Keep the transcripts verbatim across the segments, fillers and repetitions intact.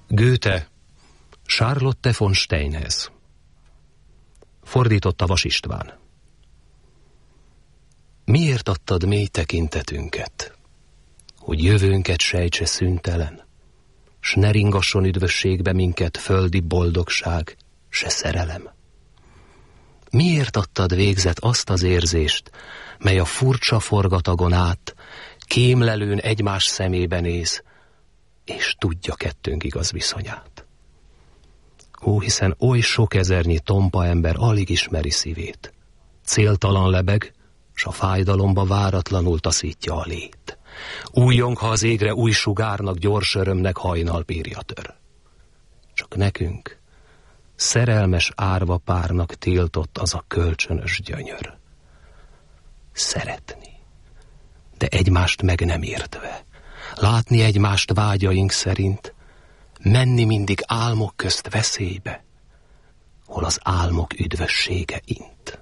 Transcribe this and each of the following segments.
Goethe Charlotte von Steinhez. Fordította Vas István. Miért adtad mély tekintetünket, hogy jövőnket sejtse szüntelen, s ne ringasson üdvösségbe minket földi boldogság, se szerelem? Miért adtad végzet azt az érzést, mely a furcsa forgatagon át kémlelőn egymás szemébe néz, és tudja kettőnk igaz viszonyát? Ó, hiszen oly sok ezernyi tompa ember alig ismeri szívét. Céltalan lebeg, s a fájdalomba váratlanul taszítja a lét. Újjong, ha az égre új sugárnak, gyors örömnek hajnalbírja tör. Csak nekünk, szerelmes árva párnak tiltott az a kölcsönös gyönyör. Szeretni, de egymást meg nem értve, látni egymást vágyaink szerint, menni mindig álmok közt veszélybe, hol az álmok üdvössége int.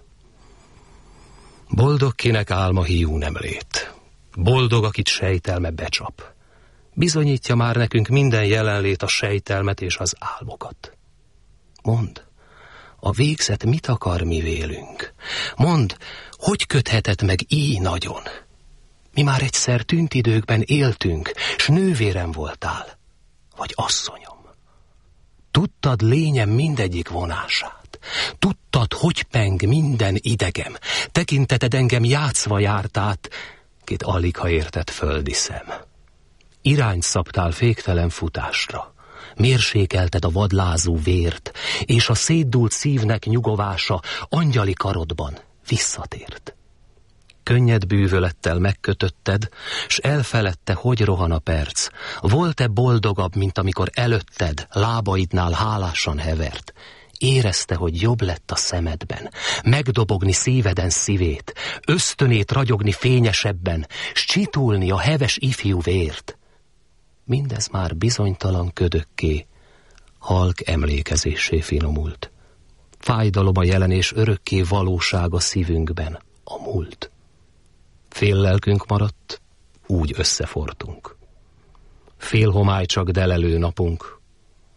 Boldog, kinek álma hiú nem lét, boldog, akit sejtelme becsap. Bizonyítja már nekünk minden jelenlét a sejtelmet és az álmokat. Mondd, a végzet mit akar mi vélünk? Mondd, hogy köthetett meg így nagyon? Mi már egyszer tűnt időkben éltünk, s nővérem voltál, vagy asszonyom. Tudtad lényem mindegyik vonását, tudtad, hogy peng minden idegem, tekinteted engem játszva járt át, két alig ha értett földi szem. Irányt szabtál féktelen futásra, mérsékelted a vadlázú vért, és a szétdult szívnek nyugovása angyali karodban visszatért. Könnyed bűvölettel megkötötted, s elfeledte, hogy rohan a perc. Volt-e boldogabb, mint amikor előtted, lábaidnál hálásan hevert? Érezte, hogy jobb lett a szemedben, megdobogni szíveden szívét, ösztönét ragyogni fényesebben, s csitulni a heves ifjú vért. Mindez már bizonytalan ködökké, halk emlékezésé finomult. Fájdalom a jelen és örökké valóság a szívünkben, a múlt. Fél lelkünk maradt, úgy összefortunk. Fél homály csak delelő napunk,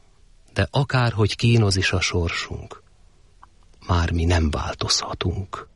de akárhogy kínoz is a sorsunk, már mi nem változhatunk.